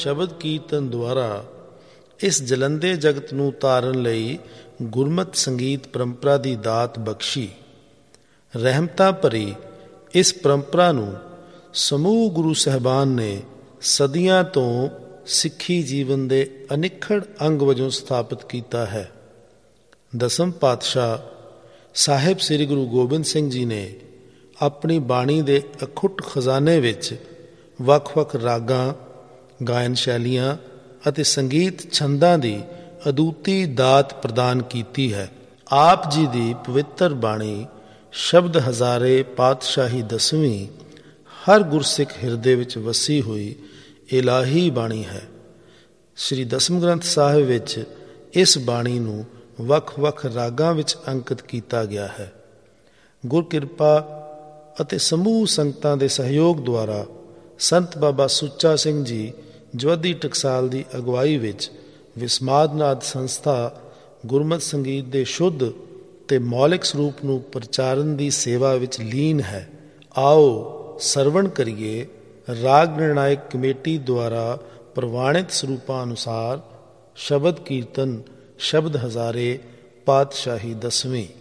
ਸ਼ਬਦ ਕੀਰਤਨ ਦੁਆਰਾ ਇਸ ਜਲੰਦੇ ਜਗਤ ਨੂੰ ਤਾਰਨ ਲਈ ਗੁਰਮਤਿ ਸੰਗੀਤ ਪਰੰਪਰਾ ਦੀ ਦਾਤ ਬਖਸ਼ੀ। ਰਹਿਮਤਾਂ ਭਰੀ ਇਸ ਪਰੰਪਰਾ ਨੂੰ ਸਮੂਹ ਗੁਰੂ ਸਾਹਿਬਾਨ ਨੇ ਸਦੀਆਂ ਤੋਂ ਸਿੱਖੀ ਜੀਵਨ ਦੇ ਅਨਿੱਖੜ ਅੰਗ ਵਜੋਂ ਸਥਾਪਿਤ ਕੀਤਾ ਹੈ। ਦਸਮ ਪਾਤਸ਼ਾਹ ਸਾਹਿਬ ਸ੍ਰੀ ਗੁਰੂ ਗੋਬਿੰਦ ਸਿੰਘ ਜੀ ਨੇ ਆਪਣੀ ਬਾਣੀ ਦੇ ਅਖੁੱਟ ਖਜ਼ਾਨੇ ਵਿੱਚ ਵੱਖ-ਵੱਖ ਰਾਗਾਂ, ਗਾਇਨ ਸ਼ੈਲੀਆਂ ਅਤੇ ਸੰਗੀਤ ਛੰਦਾਂ ਦੀ ਅਦੁੱਤੀ ਦਾਤ ਪ੍ਰਦਾਨ ਕੀਤੀ ਹੈ। ਆਪ ਜੀ ਦੀ ਪਵਿੱਤਰ ਬਾਣੀ ਸ਼ਬਦ ਹਜ਼ਾਰੇ ਪਾਤਸ਼ਾਹੀ ਦਸਵੀਂ ਹਰ ਗੁਰਸਿੱਖ ਹਿਰਦੇ ਵਿੱਚ ਵਸੀ ਹੋਈ ਇਲਾਹੀ ਬਾਣੀ ਹੈ। ਸ੍ਰੀ ਦਸਮ ਗ੍ਰੰਥ ਸਾਹਿਬ ਵਿੱਚ ਇਸ ਬਾਣੀ ਨੂੰ ਵੱਖ-ਵੱਖ ਰਾਗਾਂ ਵਿੱਚ ਅੰਕਿਤ ਕੀਤਾ ਗਿਆ ਹੈ। ਗੁਰ ਕਿਰਪਾ ਅਤੇ ਸਮੂਹ ਸੰਗਤਾਂ ਦੇ ਸਹਿਯੋਗ ਦੁਆਰਾ ਸੰਤ ਬਾਬਾ ਸੁੱਚਾ ਸਿੰਘ ਜੀ ਜਵੱਦੀ ਟਕਸਾਲ ਦੀ ਅਗਵਾਈ ਵਿੱਚ ਵਿਸਮਾਦਨਾਦ ਸੰਸਥਾ ਗੁਰਮਤਿ ਸੰਗੀਤ ਦੇ ਸ਼ੁੱਧ ਤੇ ਮੌਲਿਕ ਸਰੂਪ ਨੂੰ ਪ੍ਰਚਾਰਨ ਦੀ ਸੇਵਾ ਵਿੱਚ ਲੀਨ ਹੈ। ਆਓ ਸਰਵਣ ਕਰੀਏ ਰਾਗ ਨਿਰਣਾਇਕ ਕਮੇਟੀ ਦੁਆਰਾ ਪ੍ਰਵਾਨਿਤ ਸਰੂਪਾਂ ਅਨੁਸਾਰ ਸ਼ਬਦ ਕੀਰਤਨ ਸ਼ਬਦ ਹਜ਼ਾਰੇ ਪਾਤਸ਼ਾਹੀ ਦਸਵੀਂ।